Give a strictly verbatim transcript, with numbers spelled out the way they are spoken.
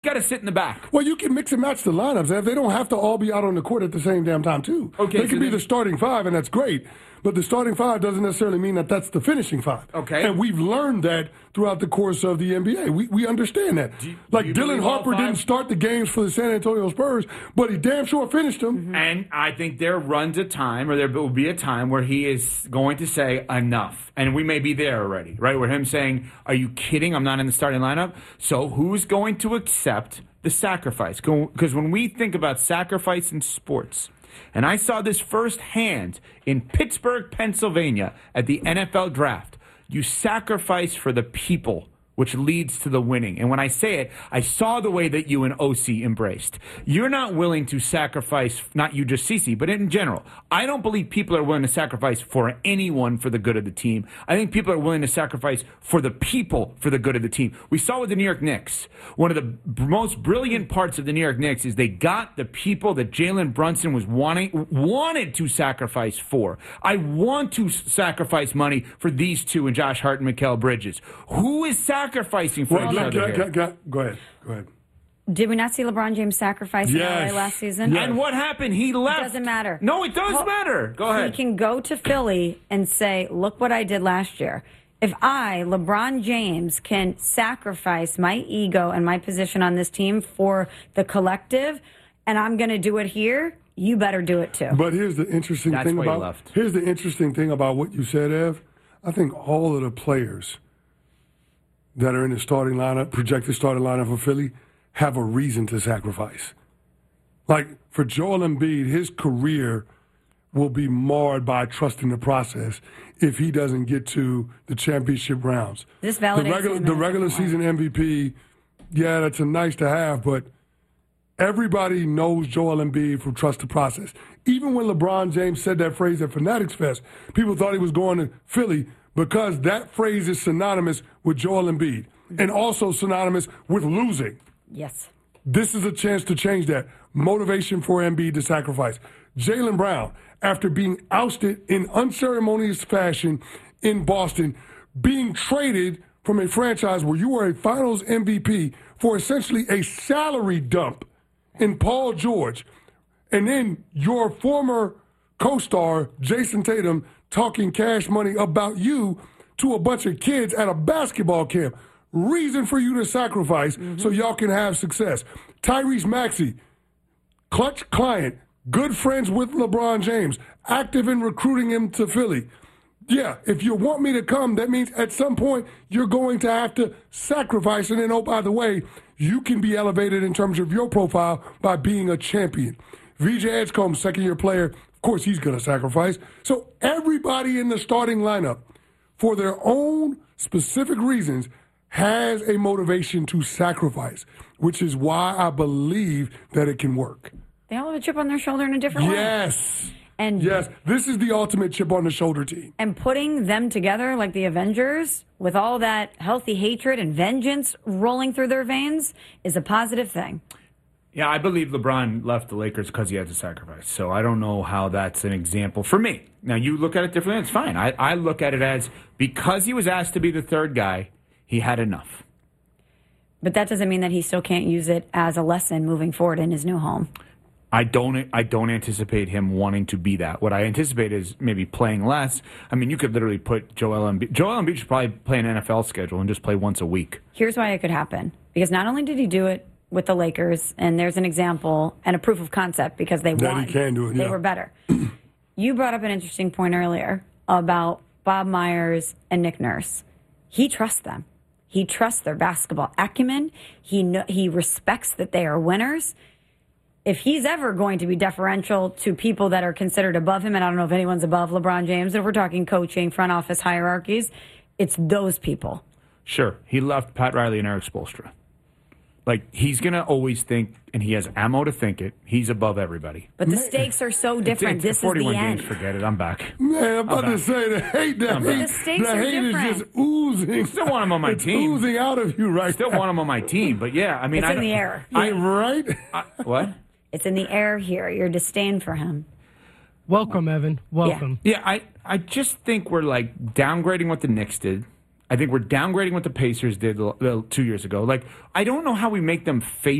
got to sit in the back. Well, you can mix and match the lineups. They don't have to all be out on the court at the same damn time, too. Okay, they so could be then- the starting five, and that's great. But the starting five doesn't necessarily mean that that's the finishing five. Okay. And we've learned that throughout the course of the N B A. We we understand that. Do you- like do you Dylan believe all Harper five? didn't start the games for the San Antonio Spurs, but he damn sure finished them. Mm-hmm. And I think there runs a time, or there will be a time, where he is going to say enough. And we may be there already, right? Where him saying, are you kidding? I'm not in the starting lineup. So who's going to accept the sacrifice? Because when we think about sacrifice in sports, and I saw this firsthand in Pittsburgh, Pennsylvania at the N F L draft, you sacrifice for the people, which leads to the winning. And when I say it, I saw the way that you and O C embraced. You're not willing to sacrifice, not you just Cece, but in general. I don't believe people are willing to sacrifice for anyone for the good of the team. I think people are willing to sacrifice for the people for the good of the team. We saw with the New York Knicks. One of the b- most brilliant parts of the New York Knicks is they got the people that Jalen Brunson was wanting, wanted to sacrifice for. I want to s- sacrifice money for these two and Josh Hart and Mikal Bridges. Who is sacrificing? Sacrificing for Well, each can, other can, here. can, can, go ahead. Go ahead. Did we not see LeBron James sacrifice Yes. in L A last season? Yes. And what happened? He left. It doesn't matter. No, it does Well, matter. Go ahead. He can go to Philly and say, look what I did last year. If I, LeBron James, can sacrifice my ego and my position on this team for the collective, and I'm going to do it here, you better do it too. But here's the interesting That's thing why he about left. here's the interesting thing about what you said, Ev. I think all of the players that are in the starting lineup, projected starting lineup for Philly, have a reason to sacrifice. Like for Joel Embiid, his career will be marred by trusting the process if he doesn't get to the championship rounds. This the validates regular him in the a regular different way. season M V P. Yeah, that's a nice to have, but everybody knows Joel Embiid from trust the process. Even when LeBron James said that phrase at Fanatics Fest, people thought he was going to Philly because that phrase is synonymous with Joel Embiid and also synonymous with losing. Yes. This is a chance to change that. Motivation for Embiid to sacrifice. Jaylen Brown, after being ousted in unceremonious fashion in Boston, being traded from a franchise where you were a finals M V P for essentially a salary dump in Paul George, and then your former co-star, Jason Tatum, talking cash money about you to a bunch of kids at a basketball camp. Reason for you to sacrifice so y'all can have success. Tyrese Maxey, clutch client, good friends with LeBron James, active in recruiting him to Philly. Yeah, if you want me to come, that means at some point you're going to have to sacrifice. And then, oh, by the way, you can be elevated in terms of your profile by being a champion. V J Edgecombe, second-year player, of course he's going to sacrifice. So everybody in the starting lineup, for their own specific reasons, has a motivation to sacrifice, which is why I believe that it can work. They all have a chip on their shoulder in a different way. Yes. And Yes, this is the ultimate chip on the shoulder team. And putting them together like the Avengers with all that healthy hatred and vengeance rolling through their veins is a positive thing. Yeah, I believe LeBron left the Lakers because he had to sacrifice. So I don't know how that's an example for me. Now, you look at it differently. It's fine. I, I look at it as because he was asked to be the third guy, he had enough. But that doesn't mean that he still can't use it as a lesson moving forward in his new home. I don't I don't anticipate him wanting to be that. What I anticipate is maybe playing less. I mean, you could literally put Joel Embiid. Joel Embiid should probably play an N F L schedule and just play once a week. Here's why it could happen. Because not only did he do it with the Lakers, and there's an example and a proof of concept because they That won. he can do it, They yeah. were better. You brought up an interesting point earlier about Bob Myers and Nick Nurse. He trusts them. He trusts their basketball acumen. He kn- he respects that they are winners. If he's ever going to be deferential to people that are considered above him, and I don't know if anyone's above LeBron James, if we're talking coaching, front office hierarchies, it's those people. Sure, he left Pat Riley and Eric Spoelstra. Like, he's going to always think, and he has ammo to think it, he's above everybody. But the stakes are so different. It's This is the forty-one end. games, forget it, I'm back. Man, I'm about I'm to back. say the hate, the I'm hate, back. The stakes the are hate is different. just oozing. Still want him on my it's team. oozing out of you right Still now. want him on my team, but yeah, I mean, It's I in don't- the air. I, right? I, what? It's in the air here. Your disdain for him. Welcome, Evan. Welcome. Yeah, I, I just think we're like downgrading what the Knicks did. I think we're downgrading what the Pacers did l- l- two years ago. Like, I don't know how we make them favorites.